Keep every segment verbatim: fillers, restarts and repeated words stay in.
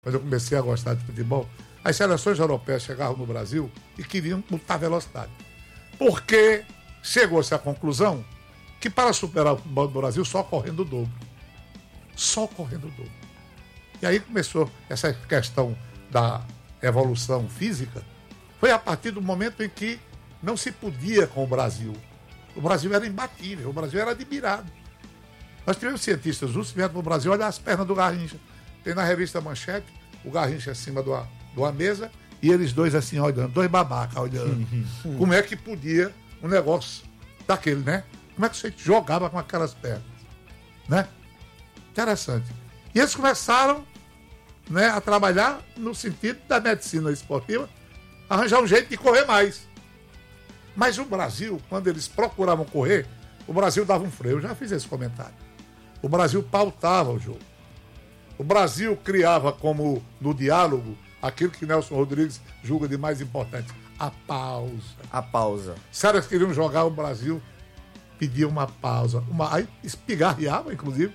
quando eu comecei a gostar de futebol, as seleções europeias chegavam no Brasil e queriam botar velocidade. Porque chegou-se à conclusão que para superar o futebol do Brasil, só correndo o dobro. Só correndo o dobro. E aí começou essa questão da evolução física, foi a partir do momento em que não se podia com o Brasil. O Brasil era imbatível, o Brasil era admirado. Nós tivemos cientistas russos que vieram para o Brasil olhar as pernas do Garrincha. Tem na revista Manchete, o Garrincha acima de uma, de uma mesa e eles dois assim olhando, dois babacas olhando. Como é que podia um negócio daquele, né? Como é que você jogava com aquelas pernas? Né? Interessante. E eles começaram, né, a trabalhar no sentido da medicina esportiva, arranjar um jeito de correr mais. Mas o Brasil, quando eles procuravam correr, o Brasil dava um freio. Eu já fiz esse comentário. O Brasil pautava o jogo. O Brasil criava como no diálogo aquilo que Nelson Rodrigues julga de mais importante, a pausa. A pausa. Se elas queriam jogar, o Brasil pedia uma pausa. Uma... Aí espigarreava, inclusive.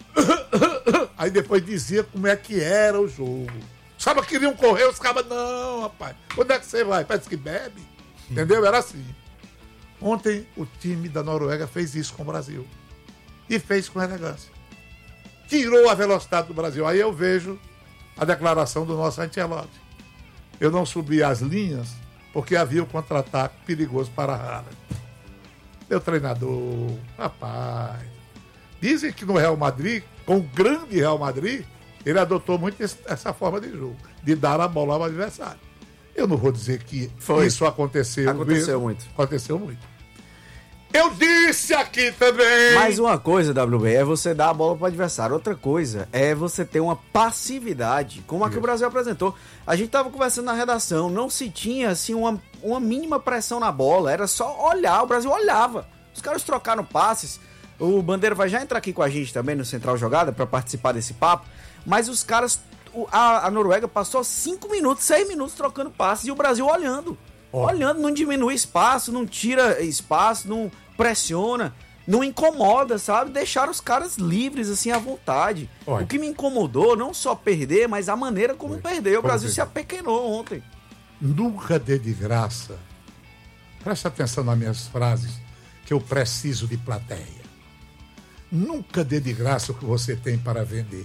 Aí depois dizia como é que era o jogo. Os caras queriam correr, os caras, não, rapaz, onde é que você vai? Parece que bebe. Entendeu? Era assim. Ontem o time da Noruega fez isso com o Brasil. E fez com elegância. Tirou a velocidade do Brasil. Aí eu vejo a declaração do nosso Ancelotti. Eu não subi as linhas porque havia o contra-ataque perigoso para a Haaland. Meu treinador, rapaz. Dizem que no Real Madrid, com o grande Real Madrid, ele adotou muito esse, essa forma de jogo, de dar a bola ao adversário. Eu não vou dizer que Foi. isso aconteceu. Aconteceu mesmo. muito. Aconteceu muito. Eu disse aqui também. Mais uma coisa, W B, é você dar a bola para o adversário. Outra coisa é você ter uma passividade, como a que o Brasil apresentou. A gente estava conversando na redação, não se tinha assim uma, uma mínima pressão na bola, era só olhar, o Brasil olhava. Os caras trocaram passes. O Bandeira vai já entrar aqui com a gente também no Central Jogada para participar desse papo, mas os caras, a, a Noruega passou cinco minutos, seis minutos trocando passes e o Brasil olhando. Oh. Olhando, não diminui espaço, não tira espaço, não pressiona, não incomoda, sabe? Deixaram os caras livres, assim, à vontade. Oh. O que me incomodou, não só perder, mas a maneira como Foi. perdeu. O Brasil Foi. se apequenou ontem. Nunca dê de graça. Presta atenção nas minhas frases, que eu preciso de plateia. Nunca dê de graça o que você tem para vender.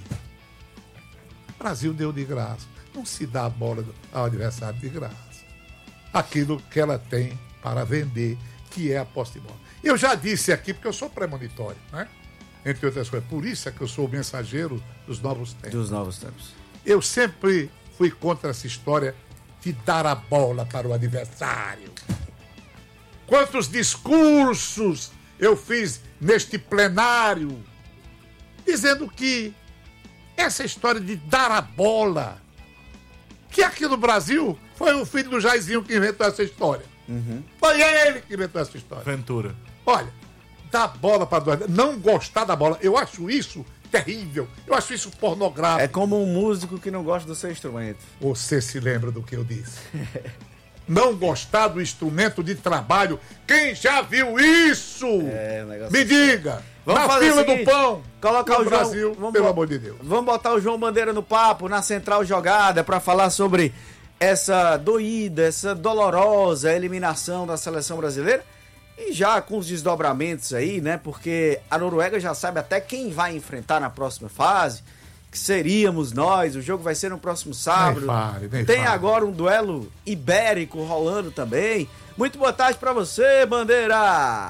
O Brasil deu de graça. Não se dá a bola ao adversário de graça. Aquilo que ela tem para vender, que é a posse de bola. Eu já disse aqui, porque eu sou premonitório, né? Entre outras coisas. Por isso é que eu sou o mensageiro dos novos tempos. Dos novos tempos. Eu sempre fui contra essa história de dar a bola para o adversário. Quantos discursos eu fiz neste plenário dizendo que essa história de dar a bola, que aqui no Brasil foi o filho do Jairzinho que inventou essa história. Uhum. Foi ele que inventou essa história. Ventura. Olha, dar bola para o não gostar da bola, eu acho isso terrível, eu acho isso pornográfico. É como um músico que não gosta do seu instrumento. Você se lembra do que eu disse? Não gostar do instrumento de trabalho. Quem já viu isso? É, um negócio Me diga. Vamos na fazer fila o seguinte, do pão. Colocar o João, Brasil, vamos pelo bo- amor de Deus. Vamos botar o João Bandeira no papo, na Central Jogada, para falar sobre essa doída, essa dolorosa eliminação da seleção brasileira. E já com os desdobramentos aí, né? Porque a Noruega já sabe até quem vai enfrentar na próxima fase, que seríamos nós. O jogo vai ser no próximo sábado. Nem fale, nem Tem fale. agora um duelo ibérico rolando também. Muito boa tarde pra você, Bandeira!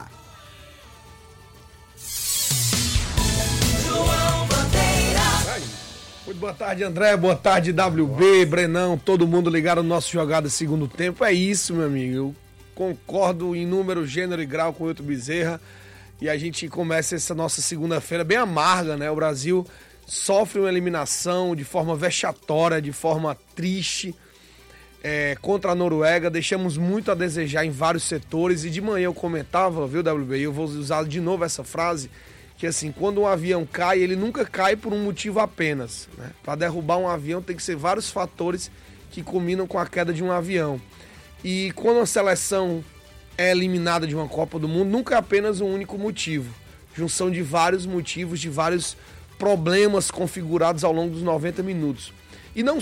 Muito boa tarde, André. Boa tarde, W B, Brenão, todo mundo ligado no nosso Jogada Segundo Tempo. É isso, meu amigo. Eu concordo em número, gênero e grau com o Hilton Bezerra. E a gente começa essa nossa segunda-feira bem amarga, né? O Brasil sofre uma eliminação de forma vexatória, de forma triste, é, contra a Noruega. Deixamos muito a desejar em vários setores. E de manhã eu comentava, viu, W B? E eu vou usar de novo essa frase, que assim, quando um avião cai, ele nunca cai por um motivo apenas, né? Para derrubar um avião tem que ser vários fatores que culminam com a queda de um avião. E quando uma seleção é eliminada de uma Copa do Mundo, nunca é apenas um único motivo. Junção de vários motivos, de vários problemas configurados ao longo dos noventa minutos. E não